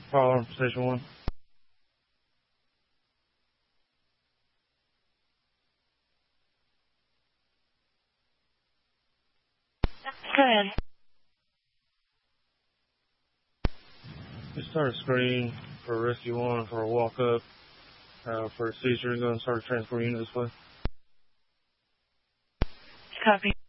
Fire alarm station 1. Good. Just start a screen for rescue 1 for a walk up. For a seizure, go and start a transport unit this way. Copy.